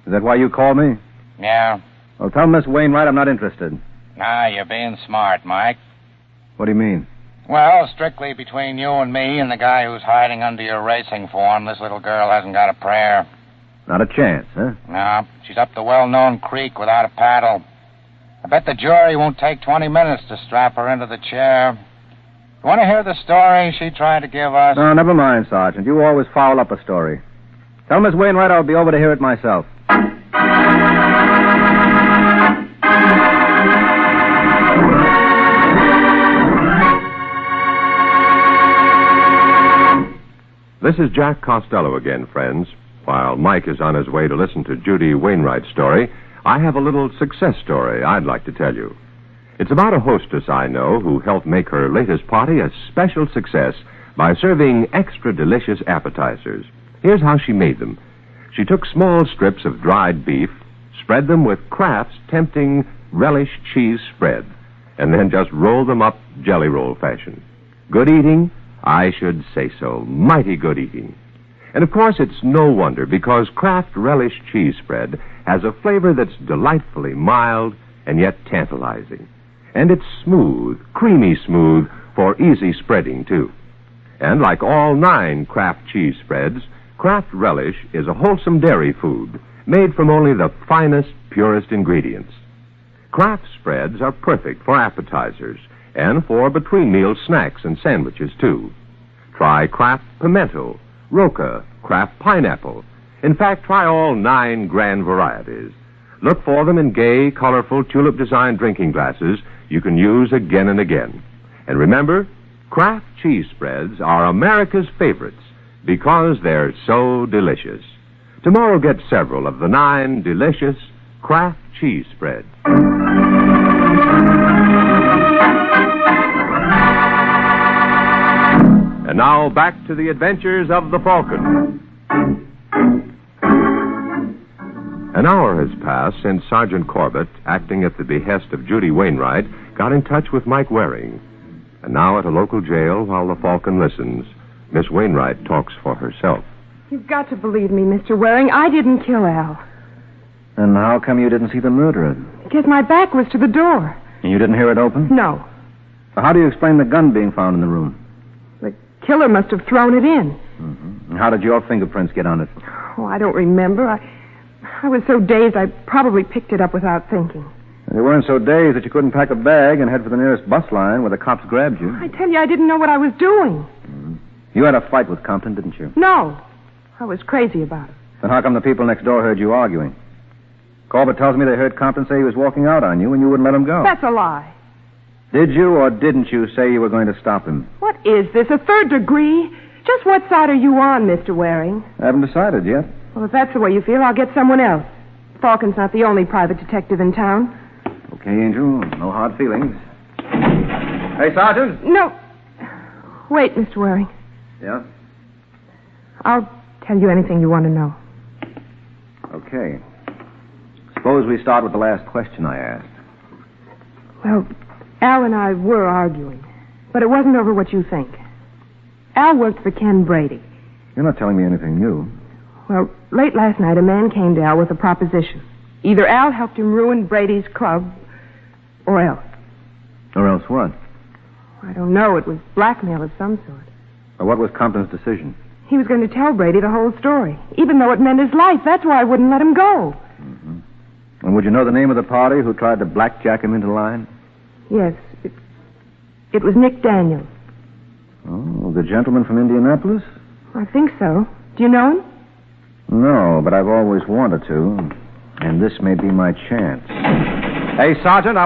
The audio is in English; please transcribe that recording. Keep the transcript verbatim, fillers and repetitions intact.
Is that why you called me? Yeah. Well, tell Miss Wainwright I'm not interested. Ah, you're being smart, Mike. What do you mean? Well, strictly between you and me and the guy who's hiding under your racing form, this little girl hasn't got a prayer. Not a chance, huh? No, she's up the well-known creek without a paddle. I bet the jury won't take twenty minutes to strap her into the chair. You want to hear the story she tried to give us? No, never mind, Sergeant. You always foul up a story. Tell Miss Wainwright I'll be over to hear it myself. This is Jack Costello again, friends. While Mike is on his way to listen to Judy Wainwright's story, I have a little success story I'd like to tell you. It's about a hostess I know who helped make her latest party a special success by serving extra delicious appetizers. Here's how she made them. She took small strips of dried beef, spread them with Kraft's tempting relish cheese spread, and then just rolled them up jelly roll fashion. Good eating? I should say so. Mighty good eating. And of course, it's no wonder, because Kraft Relish Cheese Spread has a flavor that's delightfully mild and yet tantalizing. And it's smooth, creamy smooth, for easy spreading, too. And like all nine Kraft cheese spreads, Kraft Relish is a wholesome dairy food made from only the finest, purest ingredients. Kraft spreads are perfect for appetizers and for between-meal snacks and sandwiches, too. Try Kraft Pimento, Roca, Kraft Pineapple. In fact, try all nine grand varieties. Look for them in gay, colorful, tulip-designed drinking glasses you can use again and again. And remember, Kraft cheese spreads are America's favorites because they're so delicious. Tomorrow, get several of the nine delicious Kraft cheese spreads. And now, back to the adventures of the Falcon. An hour has passed since Sergeant Corbett, acting at the behest of Judy Wainwright, got in touch with Mike Waring. And now at a local jail, while the Falcon listens, Miss Wainwright talks for herself. You've got to believe me, Mister Waring. I didn't kill Al. And how come you didn't see the murderer? Because my back was to the door. And you didn't hear it open? No. So how do you explain the gun being found in the room? The killer must have thrown it in. Mm-hmm. And how did your fingerprints get on it? Oh, I don't remember. I, I was so dazed I probably picked it up without thinking. And you weren't so dazed that you couldn't pack a bag and head for the nearest bus line where the cops grabbed you. I tell you, I didn't know what I was doing. Mm-hmm. You had a fight with Compton, didn't you? No. I was crazy about it. Then how come the people next door heard you arguing? Corbett tells me they heard Compton say he was walking out on you and you wouldn't let him go. That's a lie. Did you or didn't you say you were going to stop him? What is this, a third degree? Just what side are you on, Mister Waring? I haven't decided yet. Well, if that's the way you feel, I'll get someone else. Falcon's not the only private detective in town. Okay, Angel. No hard feelings. Hey, Sergeant. No. Wait, Mister Waring. Yeah? I'll tell you anything you want to know. Okay. Suppose we start with the last question I asked. Well, Al and I were arguing, but it wasn't over what you think. Al worked for Ken Brady. You're not telling me anything new. Well, late last night, a man came to Al with a proposition. Either Al helped him ruin Brady's club, or else. Or else what? I don't know. It was blackmail of some sort. Or what was Compton's decision? He was going to tell Brady the whole story, even though it meant his life. That's why I wouldn't let him go. Mm-hmm. And would you know the name of the party who tried to blackjack him into line? Yes. It, it was Nick Daniels. Oh, the gentleman from Indianapolis? I think so. Do you know him? No, but I've always wanted to. And this may be my chance. Hey, Sergeant, I